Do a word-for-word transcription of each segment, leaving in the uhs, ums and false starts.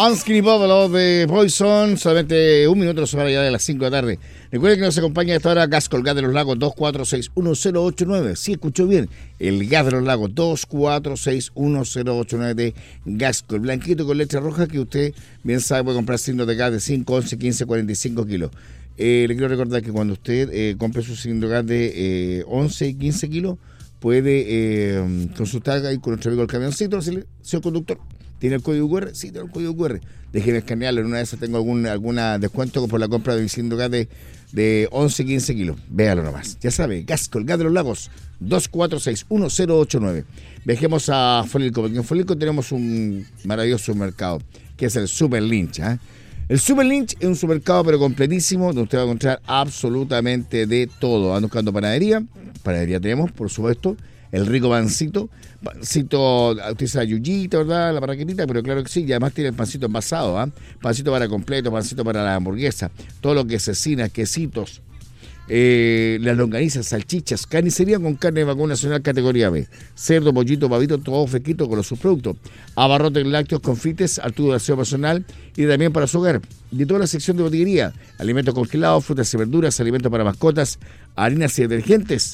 Unskinny Buffalo de Poison, solamente un minuto nos separa ya de las cinco de la tarde. Recuerden que nos acompaña a esta hora Gasco, Gas de los Lagos, dos cuatro seis uno cero ocho nueve. Sí, escuchó bien, el Gas de los Lagos, dos cuatro seis uno cero ocho nueve de Gasco. El blanquito con leche roja que usted bien sabe puede comprar cilindros de gas de cinco, once, quince, cuarenta y cinco kilos. Eh, le quiero recordar que cuando usted eh, compre su cilindro de gas de eh, once y quince kilos, puede eh, consultar ahí con nuestro amigo el camioncito, decirle, señor conductor, ¿tiene el código cu erre? Sí, tiene el código cu erre. Déjeme escanearlo. En una de esas tengo algún alguna descuento por la compra de mi cilindro gas de, de once, quince kilos. Véalo nomás. Ya sabe, Gasco, el Gas de los Lagos, dos cuatro seis uno cero ocho nueve. Viajemos a Folilco, porque en Folilco tenemos un maravilloso mercado, que es el Super Lynch. ¿eh? El Super Lynch es un supermercado pero completísimo, donde usted va a encontrar absolutamente de todo. Ando buscando panadería. Panadería tenemos, por supuesto. El rico pancito, pancito, utiliza la yuyita, ¿verdad? La paraquetita, pero claro que sí, y además tiene el pancito envasado, ¿eh? Pancito para completo, pancito para la hamburguesa, todo lo que es cecina, quesitos, eh, las longanizas, salchichas, carnicería con carne de vacuno nacional categoría B, cerdo, pollito, pavito, todo fresquito con los subproductos, abarrotes lácteos, confites, artículos de aseo personal y también para su hogar. De toda la sección de botillería, alimentos congelados, frutas y verduras, alimentos para mascotas, harinas y detergentes.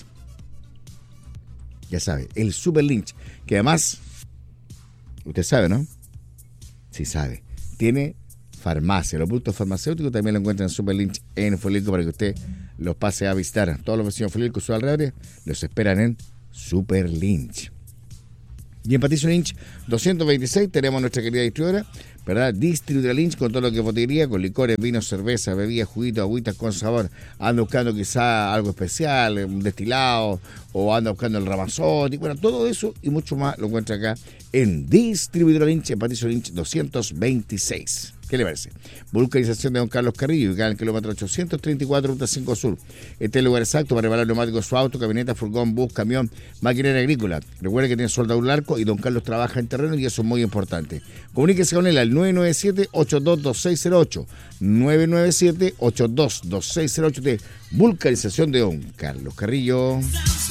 Ya sabe, el Super Lynch, que además, usted sabe, ¿no? Sí sabe. Tiene farmacia, los productos farmacéuticos también lo encuentran en Super Lynch en Folilco para que usted los pase a visitar. Todos los vecinos de Folilco, sus alrededores, los esperan en Super Lynch. Y en Patricio Lynch doscientos veintiséis tenemos nuestra querida distribuidora, ¿verdad? Distribuidora Lynch con todo lo que es botillería, con licores, vinos, cerveza, bebidas, juguitos, agüitas con sabor. Anda buscando quizá algo especial, un destilado, o anda buscando el Ramazotti. Bueno, todo eso y mucho más lo encuentra acá en Distribuidora Lynch, en Patricio Lynch doscientos veintiséis. ¿Qué le parece? Vulcanización de Don Carlos Carrillo, ubicada en el kilómetro ochocientos treinta y cuatro, ruta cinco Sur. Este es el lugar exacto para reparar neumáticos de su auto, camioneta, furgón, bus, camión, maquinaria agrícola. Recuerde que tiene soldadura al arco y Don Carlos trabaja en terreno y eso es muy importante. Comuníquese con él al nueve nueve siete, ocho dos dos seis cero ocho. nueve nueve siete, ocho dos dos seis cero ocho de Vulcanización de Don Carlos Carrillo.